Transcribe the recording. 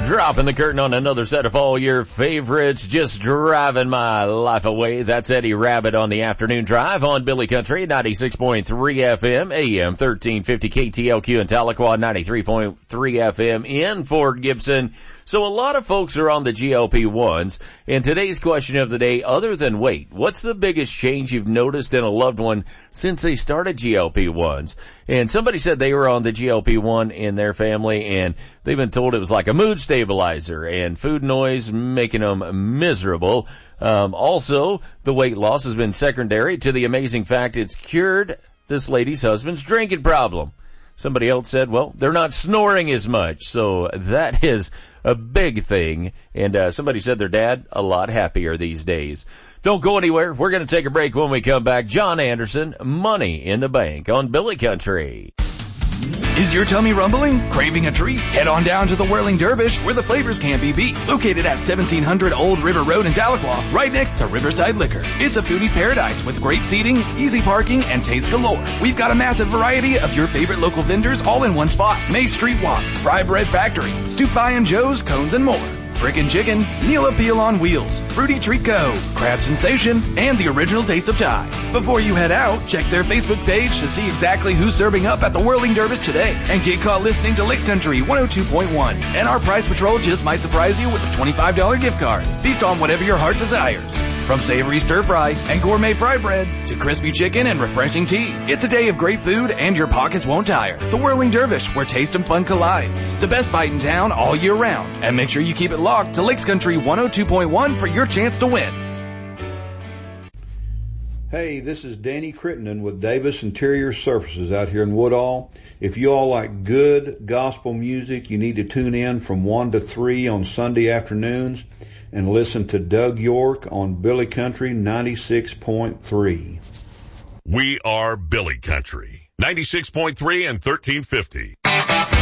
Dropping the curtain on another set of all your favorites, just driving my life away. That's Eddie Rabbit on the afternoon drive on Billy Country, 96.3 FM, AM 1350 KTLQ in Tahlequah, 93.3 FM in Fort Gibson. So a lot of folks are on the GLP-1s, and today's question of the day, other than weight, what's the biggest change you've noticed in a loved one since they started GLP-1s? And somebody said they were on the GLP-1 in their family, and they've been told it was like a mood stabilizer, and food noise making them miserable. Also, the weight loss has been secondary to the amazing fact it's cured this lady's husband's drinking problem. Somebody else said, well, they're not snoring as much, so that is a big thing. And somebody said their dad, a lot happier these days. Don't go anywhere. We're going to take a break. When we come back, John Anderson, Money in the Bank on Billy Country. Is your tummy rumbling? Craving a treat? Head on down to the Whirling Dervish, where the flavors can't be beat. Located at 1700 Old River Road in Tahlequah, right next to Riverside Liquor. It's a foodie's paradise with great seating, easy parking, and taste galore. We've got a massive variety of your favorite local vendors all in one spot. Mace Street Walk, Fry Bread Factory, Stoop Thigh and Joe's, Cones and more. Frickin' Chicken, Meal Appeal on Wheels, Fruity Treat Co., Crab Sensation, and the original Taste of Thai. Before you head out, check their Facebook page to see exactly who's serving up at the Whirling Dervish today. And get caught listening to Licks Country 102.1. And our Prize Patrol just might surprise you with a $25 gift card. Feast on whatever your heart desires. From savory stir fry and gourmet fry bread to crispy chicken and refreshing tea. It's a day of great food and your pockets won't tire. The Whirling Dervish, where taste and fun collides. The best bite in town all year round. And make sure you keep it locked to Lakes Country 102.1 for your chance to win. Hey, this is Danny Crittenden with Davis Interior Surfaces out here in Woodall. If you all like good gospel music, you need to tune in from 1 to 3 on Sunday afternoons and listen to Doug York on Billy Country 96.3. We are Billy Country, 96.3 and 1350.